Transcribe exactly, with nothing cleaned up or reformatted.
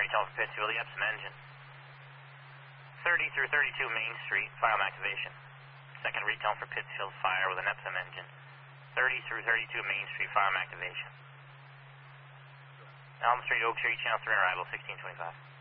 retailing for Pittsfield, the Epsom engine. thirty through thirty-two Main Street, firearm activation. Second retailing for Pittsfield, fire with an Epsom engine. thirty through thirty-two Main Street, firearm activation. Elm Street, Oak Street, channel three, arrival sixteen twenty-five.